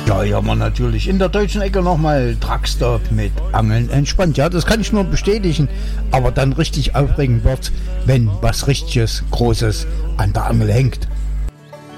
Ja, ja, man natürlich in der deutschen Ecke nochmal Truckstop mit Angeln entspannt. Ja, das kann ich nur bestätigen. Aber dann richtig aufregend wird, wenn was richtiges, Großes an der Angel hängt.